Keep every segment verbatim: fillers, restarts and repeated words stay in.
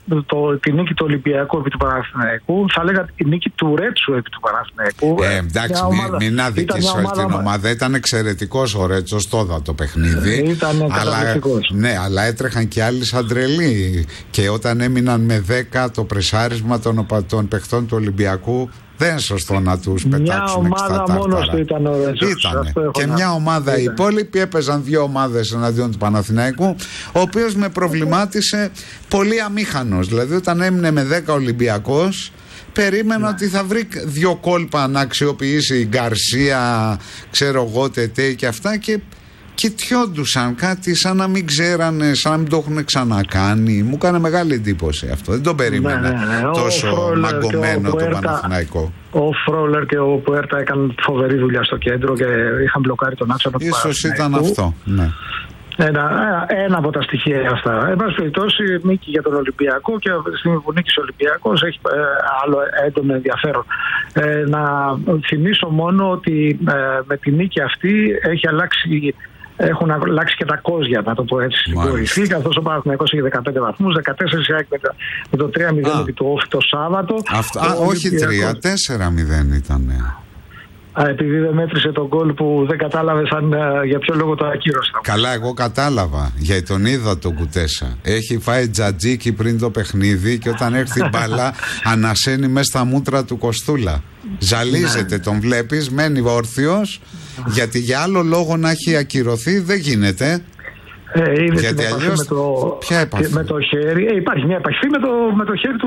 το, τη νίκη του Ολυμπιακού επί του Παναθηναϊκού, θα έλεγα τη νίκη του Ρέτσου επί του Παναθηναϊκού. Ε, εντάξει, μην, μην αδικήσω την ομάδα. Ήταν εξαιρετικός ο Ρέτσος, το είδα το παιχνίδι. Ήταν καταπληκτικός. Ναι, αλλά έτρεχαν και άλλοι σαν τρελοί. Και όταν έμειναν με δέκα το πρεσάρισμα των, των παιχτών του Ολυμπιακού, δεν είναι σωστό να τους πετάξουν εξ τα τάρταρα. Μόνος του ήταν ο Ρέτσος. Ήτανε. Και μια ομάδα, οι υπόλοιποι έπαιζαν δύο ομάδες εναντίον του Παναθηναϊκού, ο οποίος με προβλημάτισε πολύ αμήχανος. Δηλαδή όταν έμεινε με δέκα Ολυμπιακός, περίμενα yeah. ότι θα βρει δύο κόλπα να αξιοποιήσει η Γκαρσία, ξέρω εγώ, Τετέ και αυτά, και κοιτιόντουσαν κάτι σαν να μην ξέρανε, σαν να μην το έχουν ξανακάνει. Μου έκανε μεγάλη εντύπωση αυτό. Δεν το περίμενα ναι, ναι, ναι. τόσο μαγκωμένο το Παναθηναϊκό. Ο Φρόλερ και ο Πουέρτα έκαναν φοβερή δουλειά στο κέντρο και είχαν μπλοκάρει τον άξονα του Παναθηναϊκού. Ίσως ήταν αυτό, ναι. Ένα, ένα από τα στοιχεία αυτά. Εν πάση περιπτώσει, νίκη για τον Ολυμπιακό, και από τη στιγμή που νίκησε ο Ολυμπιακός έχει ε, άλλο έντονο ενδιαφέρον. Ε, να θυμίσω μόνο ότι ε, με τη νίκη αυτή έχει αλλάξει. Έχουν αλλάξει και τα κόζια, να το πω έτσι, στην κορυφή, καθώς ο Παναθηναϊκός έχει δεκαπέντε βαθμούς, δεκατέσσερα με το τρία μηδέν επί του Όφη το Σάββατο. Αυτό, α, όχι τρία, τέσσερα μηδέν ήταν. Α, επειδή δεν μέτρησε τον γκολ που δεν κατάλαβε αν, για ποιο λόγο το ακύρωσε. Καλά, εγώ κατάλαβα. Γιατί τον είδα τον Κουτέσα. Έχει φάει τζατζίκι πριν το παιχνίδι και όταν έρθει η μπάλα ανασένει μέσα στα μούτρα του Κοστούλα. Ζαλίζεται, τον βλέπεις, μένει όρθιος, γιατί για άλλο λόγο να έχει ακυρωθεί δεν γίνεται. Ε, γιατί αλλιώς με το, ποια επαφή? Με το χέρι, ε, υπάρχει μια επαφή με το, με το χέρι του,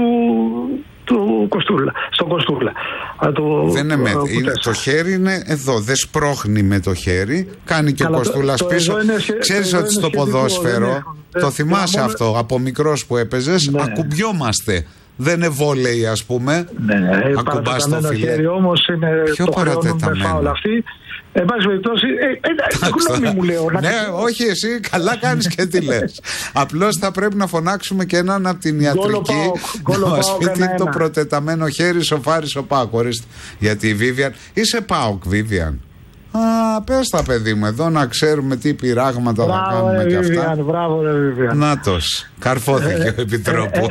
του Κοστούλα, στον Κοστούλα. Το, δεν είναι, με, είναι το χέρι είναι εδώ, δεν σπρώχνει με το χέρι, κάνει και καλά, ο Κοστούλας το, πίσω. Το Ξέρεις ότι στο ποδόσφαιρο, είναι, το θυμάσαι μόνο... αυτό, από μικρός που έπαιζες, ναι. ακουμπιόμαστε. Δεν είναι βόλεϊ, ας πούμε. Ναι, ακουμπάς το χέρι όμως είναι πιο παρατεταμένο. Εν πάση περιπτώσει, συγγνώμη μου λέω. Ναι, όχι εσύ, καλά κάνεις και τι λες. Απλώς θα πρέπει να φωνάξουμε και έναν από την ιατρική να μας πει τι το προτεταμένο χέρι σοφάρι ο Πάοκ. Γιατί η Βίβιαν, είσαι Πάοκ Βίβιαν. Α, πες τα παιδί μου εδώ να ξέρουμε τι πειράγματα θα κάνουμε ρε, και αυτά. Μπράβο, ρε, Βίβιαν. Νάτος, καρφώθηκε ο Επιτρόπου.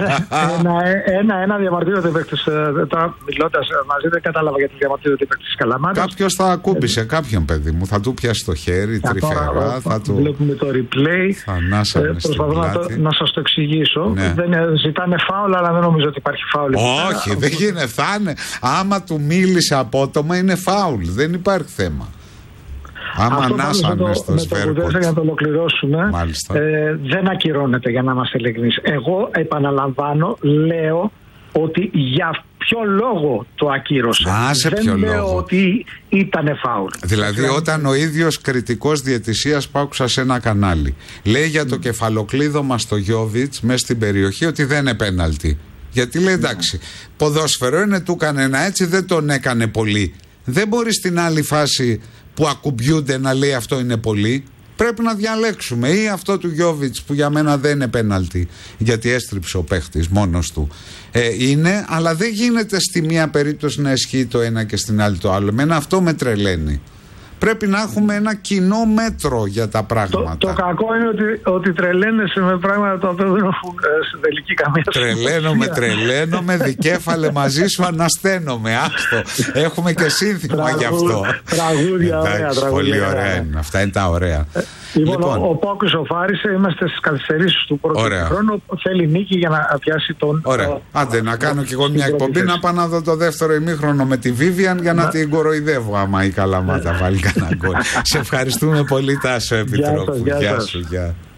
Ένα διαμαρτύρονται παίκτες, μιλώντας μαζί, δεν κατάλαβα γιατί διαμαρτύρονται παίκτες της Καλαμάτας. Κάποιος θα ακούμπησε κάποιον, παιδί μου, θα του πιάσει το χέρι τρυφερά, θα του... Βλέπουμε το replay, προσπαθώ να σας το εξηγήσω. Ζητάνε φάουλ, αλλά δεν νομίζω ότι υπάρχει φάουλ. Όχι, δεν γίνεται, θα είναι. Άμα του μίλησε απότομα είναι φάουλ, δεν υπάρχει θέμα. Άμα ανάσανε στο σφαίρκο. Για να το ολοκληρώσουμε, ε, δεν ακυρώνεται, για να είμαστε ειλικρινείς. Εγώ επαναλαμβάνω, λέω ότι για ποιο λόγο το ακύρωσε. Α, σε δεν ποιο λέω λόγο. ότι ήτανε φάουλ. Δηλαδή δηλαδή όταν ο ίδιος κριτικός διαιτησίας πάκουσα σε ένα κανάλι λέει για το mm. κεφαλοκλείδωμα στο Γιόβιτς μέσα στην περιοχή ότι δεν είναι πέναλτι. Γιατί λέει εντάξει, mm. ποδόσφαιρο είναι, του έκανε ένα έτσι, δεν τον έκανε πολύ. Δεν μπορεί στην άλλη φάση που ακουμπιούνται να λέει αυτό είναι πολύ. Πρέπει να διαλέξουμε ή αυτό του Γιόβιτς που για μένα δεν είναι πέναλτι γιατί έστριψε ο παίχτης μόνος του, ε, είναι, αλλά δεν γίνεται στη μία περίπτωση να ισχύει το ένα και στην άλλη το άλλο. Εμένα αυτό με τρελαίνει. Πρέπει να έχουμε ένα κοινό μέτρο για τα πράγματα. Το, το κακό είναι ότι, ότι τρελαίνεσαι με πράγματα τα οποία δεν έχουν στην τελική καμία σημασία. Τρελαίνομαι, τρελαίνομαι, δικέφαλε μαζί σου, ανασταίνομαι. Άστο. Έχουμε και σύνθημα γι' αυτό. Τραγούδια, ωραία. Εντάξει, πολύ ωραία είναι. Αυτά είναι τα ωραία. Λοιπόν, λοιπόν, ο Πάοκ ισοφάρισε, είμαστε στις καθυστερήσεις του πρώτου χρόνου. Θέλει νίκη για να πιάσει τον. Ωραία. Άντε, να κάνω κι εγώ μια εκπομπή να πάω να δω το δεύτερο ημίχρονο με τη Βίβιαν για να την κοροϊδεύω. Άμα η Καλαμάτα βάλει κανένα γκολ. Σε ευχαριστούμε πολύ, Τάσο Επιτρόπου. Γεια σας. Γεια σου, γεια.